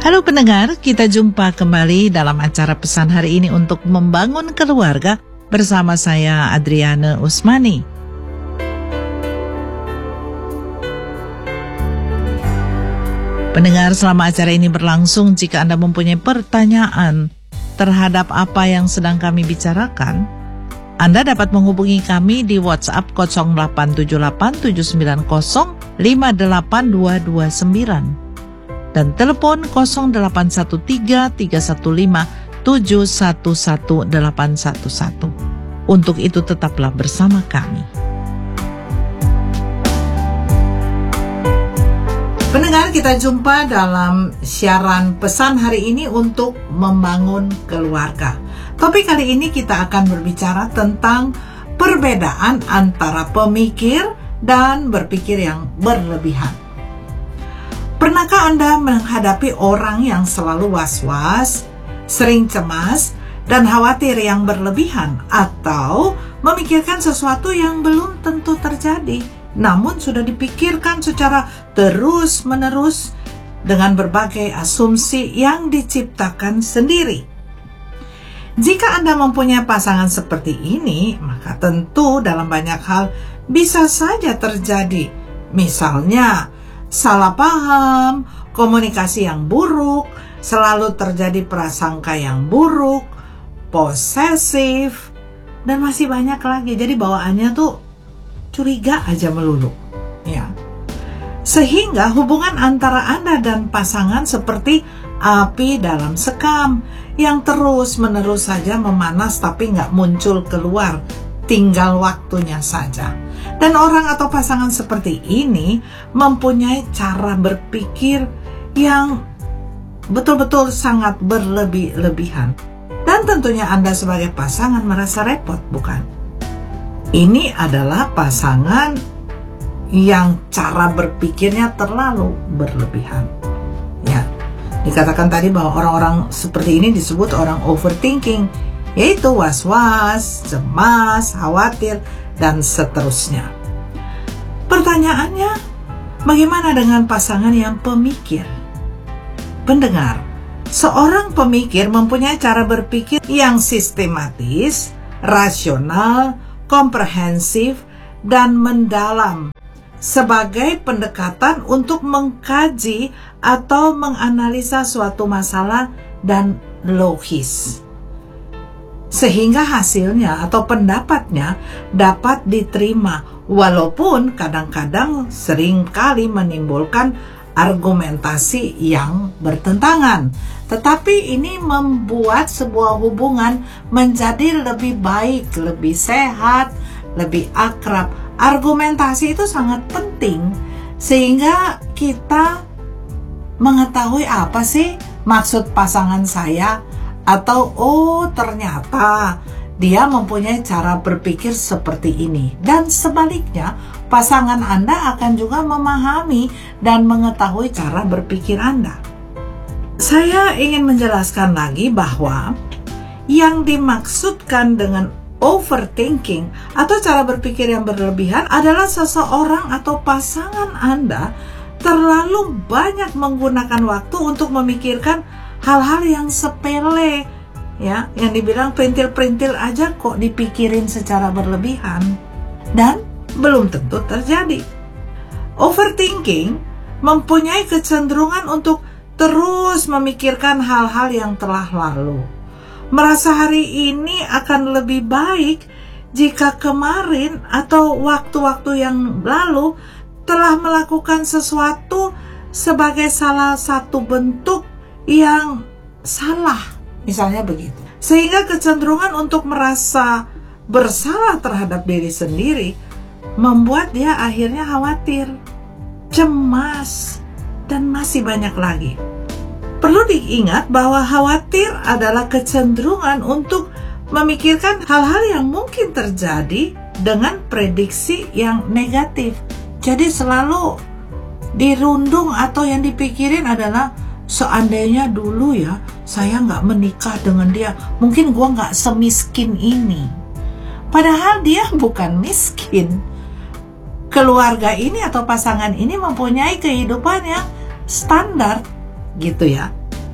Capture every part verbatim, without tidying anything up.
Halo pendengar, kita jumpa kembali dalam acara pesan hari ini untuk membangun keluarga bersama saya Adriana Usmani. Pendengar, selama acara ini berlangsung, jika Anda mempunyai pertanyaan terhadap apa yang sedang kami bicarakan, Anda dapat menghubungi kami di WhatsApp nol delapan tujuh delapan tujuh sembilan nol lima delapan dua dua sembilan. Dan telepon nol delapan satu tiga tiga satu lima tujuh satu satu delapan satu satu. Untuk itu tetaplah bersama kami. Pendengar, kita jumpa dalam siaran pesan hari ini untuk membangun keluarga. Topik kali ini kita akan berbicara tentang perbedaan antara pemikir dan berpikir yang berlebihan. Pernahkah Anda menghadapi orang yang selalu was-was, sering cemas, dan khawatir yang berlebihan, atau memikirkan sesuatu yang belum tentu terjadi, namun sudah dipikirkan secara terus-menerus dengan berbagai asumsi yang diciptakan sendiri? Jika Anda mempunyai pasangan seperti ini, maka tentu dalam banyak hal bisa saja terjadi. Misalnya, salah paham, komunikasi yang buruk, selalu terjadi prasangka yang buruk, posesif, dan masih banyak lagi. Jadi bawaannya tuh curiga aja melulu, ya. Sehingga hubungan antara Anda dan pasangan seperti api dalam sekam yang terus-menerus saja memanas tapi nggak muncul keluar, tinggal waktunya saja. Dan orang atau pasangan seperti ini mempunyai cara berpikir yang betul-betul sangat berlebih-lebihan. Dan tentunya Anda sebagai pasangan merasa repot, bukan? Ini adalah pasangan yang cara berpikirnya terlalu berlebihan. Ya, dikatakan tadi bahwa orang-orang seperti ini disebut orang overthinking, yaitu was-was, cemas, khawatir, dan seterusnya. Pertanyaannya, bagaimana dengan pasangan yang pemikir? Pendengar, seorang pemikir mempunyai cara berpikir yang sistematis, rasional, komprehensif, dan mendalam sebagai pendekatan untuk mengkaji atau menganalisa suatu masalah dan logis, sehingga hasilnya atau pendapatnya dapat diterima, walaupun kadang-kadang seringkali menimbulkan argumentasi yang bertentangan. Tetapi ini membuat sebuah hubungan menjadi lebih baik, lebih sehat, lebih akrab. Argumentasi itu sangat penting, sehingga kita mengetahui apa sih maksud pasangan saya, atau oh ternyata dia mempunyai cara berpikir seperti ini. Dan sebaliknya, pasangan Anda akan juga memahami dan mengetahui cara berpikir Anda. Saya ingin menjelaskan lagi bahwa yang dimaksudkan dengan overthinking atau cara berpikir yang berlebihan adalah seseorang atau pasangan Anda terlalu banyak menggunakan waktu untuk memikirkan hal-hal yang sepele, ya, yang dibilang perintil-perintil aja kok dipikirin secara berlebihan, dan belum tentu terjadi. Overthinking mempunyai kecenderungan untuk terus memikirkan hal-hal yang telah lalu. Merasa hari ini akan lebih baik jika kemarin atau waktu-waktu yang lalu telah melakukan sesuatu sebagai salah satu bentuk yang salah, misalnya begitu. Sehingga kecenderungan untuk merasa bersalah terhadap diri sendiri membuat dia akhirnya khawatir, cemas, dan masih banyak lagi. Perlu diingat bahwa khawatir adalah kecenderungan untuk memikirkan hal-hal yang mungkin terjadi dengan prediksi yang negatif. Jadi selalu dirundung atau yang dipikirin adalah, seandainya dulu ya saya nggak menikah dengan dia, mungkin gua nggak semiskin ini. Padahal dia bukan miskin. Keluarga ini atau pasangan ini mempunyai kehidupan yang standar, gitu ya.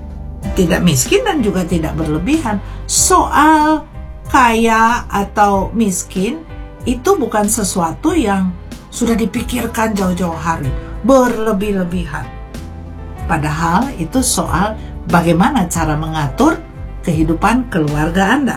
tidak miskin dan juga tidak berlebihan. Soal kaya atau miskin itu bukan sesuatu yang sudah dipikirkan jauh-jauh hari, berlebih-lebihan. Padahal itu soal bagaimana cara mengatur kehidupan keluarga Anda.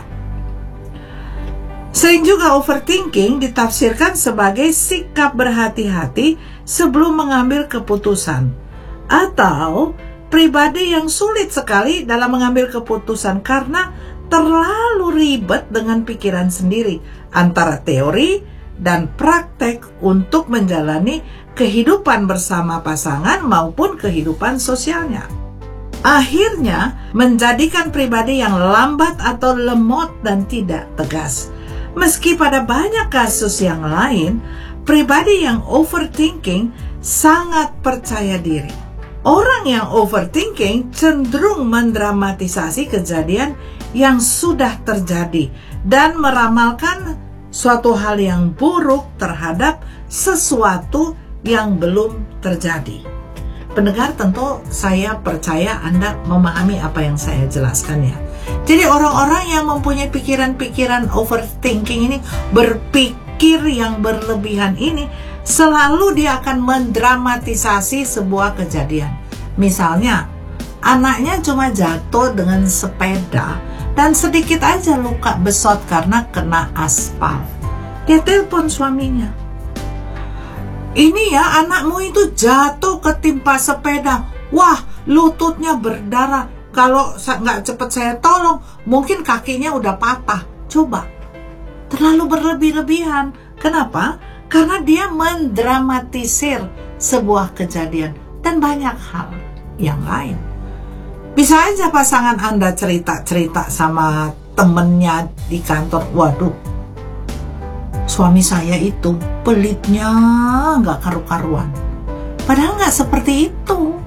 Sering juga overthinking ditafsirkan sebagai sikap berhati-hati sebelum mengambil keputusan, atau pribadi yang sulit sekali dalam mengambil keputusan karena terlalu ribet dengan pikiran sendiri antara teori dan praktek untuk menjalani kehidupan bersama pasangan maupun kehidupan sosialnya. Akhirnya menjadikan pribadi yang lambat atau lemot dan tidak tegas. Meski pada banyak kasus yang lain, pribadi yang overthinking sangat percaya diri. Orang yang overthinking cenderung mendramatisasi kejadian yang sudah terjadi dan meramalkan suatu hal yang buruk terhadap sesuatu yang belum terjadi. Pendengar, tentu saya percaya Anda memahami apa yang saya jelaskan ya. Jadi orang-orang yang mempunyai pikiran-pikiran overthinking ini, berpikir yang berlebihan ini, selalu dia akan mendramatisasi sebuah kejadian. Misalnya, anaknya cuma jatuh dengan sepeda dan sedikit aja luka besot karena kena aspal. Dia telepon suaminya, "Ini ya, anakmu itu jatuh ketimpa sepeda. Wah, lututnya berdarah. Kalau nggak cepat saya tolong, mungkin kakinya udah patah." Coba, terlalu berlebih-lebihan. Kenapa? Karena dia mendramatisir sebuah kejadian dan banyak hal yang lain. Bisa aja pasangan Anda cerita-cerita sama temennya di kantor, "Waduh, suami saya itu pelitnya nggak karu-karuan." Padahal nggak seperti itu.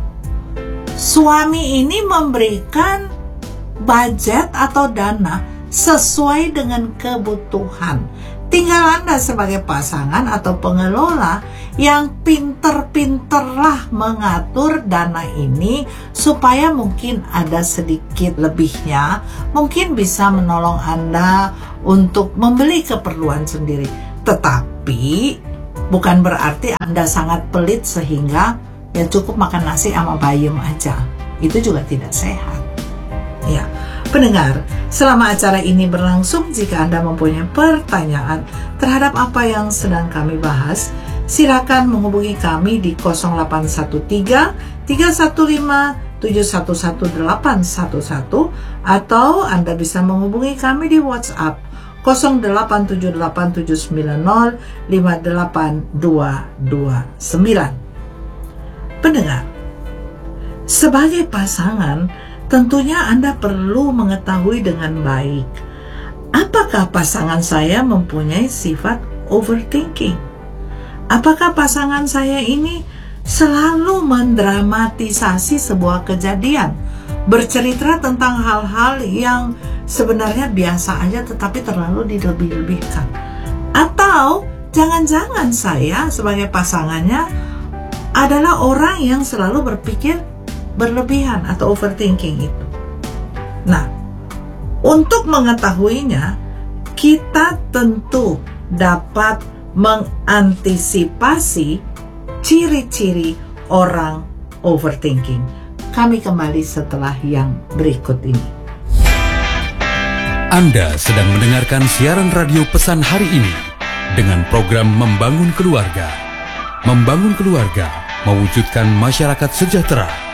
Suami ini memberikan budget atau dana sesuai dengan kebutuhan. Tinggal Anda sebagai pasangan atau pengelola yang pinter-pinterlah mengatur dana ini supaya mungkin ada sedikit lebihnya, mungkin bisa menolong Anda untuk membeli keperluan sendiri. Tetapi bukan berarti Anda sangat pelit sehingga ya cukup makan nasi sama bayam aja. Itu juga tidak sehat. Ya, pendengar, selama acara ini berlangsung, jika Anda mempunyai pertanyaan terhadap apa yang sedang kami bahas, silakan menghubungi kami di nol delapan satu tiga, tiga satu lima, tujuh satu satu delapan satu satu, atau Anda bisa menghubungi kami di WhatsApp nol delapan tujuh delapan tujuh sembilan nol lima delapan dua dua sembilan. Pendengar, sebagai pasangan, tentunya Anda perlu mengetahui dengan baik, apakah pasangan saya mempunyai sifat overthinking? Apakah pasangan saya ini selalu mendramatisasi sebuah kejadian, bercerita tentang hal-hal yang sebenarnya biasa aja tetapi terlalu dilebih-lebihkan? Atau jangan-jangan saya sebagai pasangannya adalah orang yang selalu berpikir berlebihan atau overthinking itu. Nah, untuk mengetahuinya, kita tentu dapat mengantisipasi ciri-ciri orang overthinking. Kami kembali setelah yang berikut ini. Anda sedang mendengarkan siaran radio Pesan Hari Ini dengan program Membangun Keluarga. Membangun Keluarga, mewujudkan masyarakat sejahtera.